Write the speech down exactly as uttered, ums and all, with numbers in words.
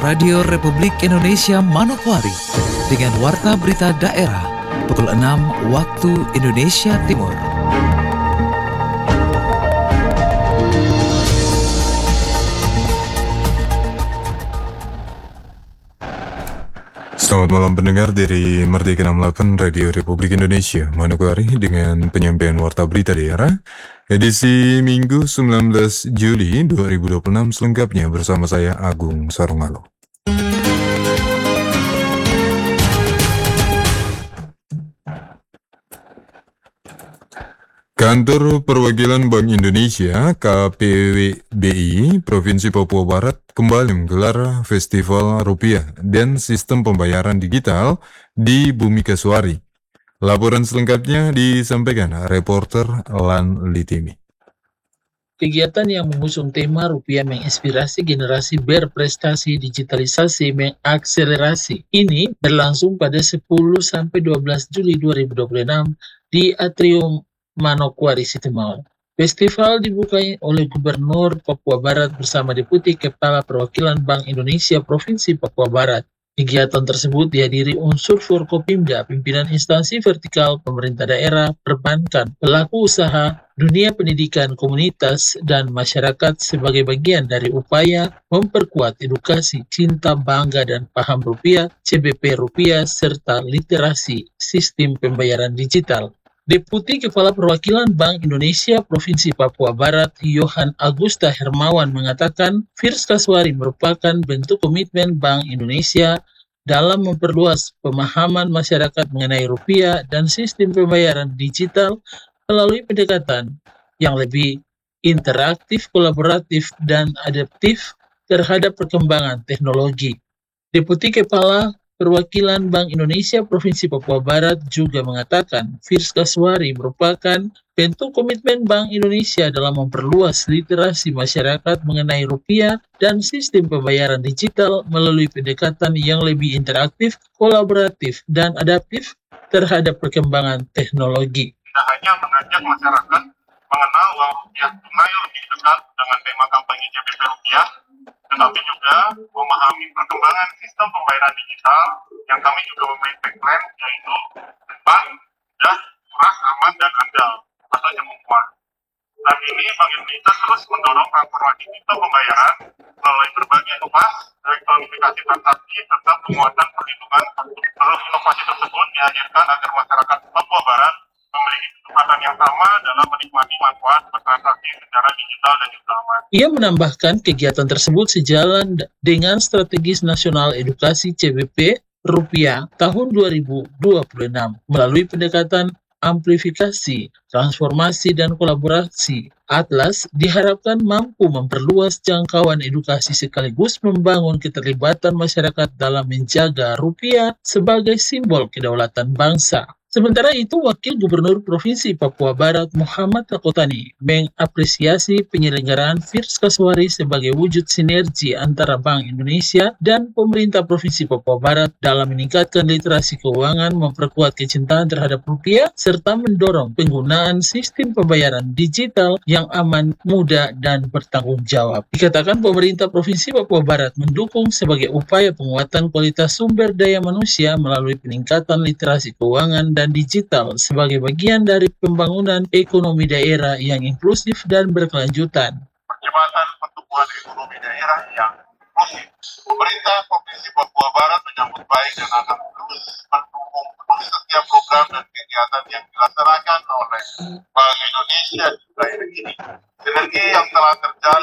Radio Republik Indonesia Manokwari dengan Warta Berita Daerah pukul enam waktu Indonesia Timur. Selamat malam pendengar dari Merdeka enam puluh delapan Radio Republik Indonesia Manokwari dengan penyampaian Warta Berita Daerah edisi Minggu sembilan belas Juli dua ribu dua puluh enam selengkapnya bersama saya Agung Sarungalo. Kantor Perwakilan Bank Indonesia K P W B I Provinsi Papua Barat kembali menggelar Festival Rupiah dan Sistem Pembayaran Digital di Bumi Kasuari. Laporan selengkapnya disampaikan reporter Lan Litimi. Kegiatan yang mengusung tema Rupiah menginspirasi generasi berprestasi digitalisasi mengakselerasi ini berlangsung pada sepuluh sampai dua belas Juli dua ribu dua puluh enam di Atrium Manokwari City Mall. Festival dibuka oleh Gubernur Papua Barat bersama Deputi Kepala Perwakilan Bank Indonesia Provinsi Papua Barat. Kegiatan tersebut dihadiri unsur Forkopimda, pimpinan instansi vertikal pemerintah daerah, perbankan, pelaku usaha, dunia pendidikan, komunitas, dan masyarakat sebagai bagian dari upaya memperkuat edukasi, cinta, bangga, dan paham rupiah, C B P rupiah, serta literasi sistem pembayaran digital. Deputi Kepala Perwakilan Bank Indonesia Provinsi Papua Barat, Yohan Agusta Hermawan mengatakan, Firs Kasuari merupakan bentuk komitmen Bank Indonesia dalam memperluas pemahaman masyarakat mengenai rupiah dan sistem pembayaran digital melalui pendekatan yang lebih interaktif, kolaboratif, dan adaptif terhadap perkembangan teknologi. Deputi Kepala Perwakilan Bank Indonesia Provinsi Papua Barat juga mengatakan Firs Kasuari merupakan bentuk komitmen Bank Indonesia dalam memperluas literasi masyarakat mengenai rupiah dan sistem pembayaran digital melalui pendekatan yang lebih interaktif, kolaboratif, dan adaptif terhadap perkembangan teknologi. Tidak hanya mengajak masyarakat mengenal uang rupiah tunai lebih dekat dengan tema kampanye C B P rupiah, tetapi juga memahami perkembangan sistem pembayaran digital yang kami juga memiliki tagline yaitu cepat, mudah, murah, aman, dan andal atau jempuan. Saat ini Bank Indonesia terus mendorong transformasi sistem pembayaran melalui berbagai inovasi, elektronifikasi transaksi, serta penguatan perlindungan. Terus inovasi tersebut dihadirkan agar masyarakat Papua Barat memiliki kesempatan yang sama dalam menikmati manfaat bertransaksi secara digital dan juga aman. Ia menambahkan kegiatan tersebut sejalan dengan strategis nasional edukasi C B P rupiah tahun dua ribu dua puluh enam melalui pendekatan amplifikasi, transformasi, dan kolaborasi. Atlas diharapkan mampu memperluas jangkauan edukasi sekaligus membangun keterlibatan masyarakat dalam menjaga rupiah sebagai simbol kedaulatan bangsa. Sementara itu, Wakil Gubernur Provinsi Papua Barat Muhammad Rakotani mengapresiasi penyelenggaraan Firs Kasuari sebagai wujud sinergi antara Bank Indonesia dan pemerintah Provinsi Papua Barat dalam meningkatkan literasi keuangan, memperkuat kecintaan terhadap rupiah, serta mendorong penggunaan sistem pembayaran digital yang aman, mudah, dan bertanggung jawab. Dikatakan pemerintah Provinsi Papua Barat mendukung sebagai upaya penguatan kualitas sumber daya manusia melalui peningkatan literasi keuangan dan digital sebagai bagian dari pembangunan ekonomi daerah yang inklusif dan berkelanjutan. Percepatan pertumbuhan ekonomi daerah yang inklusif. Pemerintah Provinsi Papua Barat menyambut baik dan akan terus mendukung penuh setiap program dan kegiatan yang dilaksanakan oleh Bank Indonesia di daerah ini. Sinergi yang telah terjalin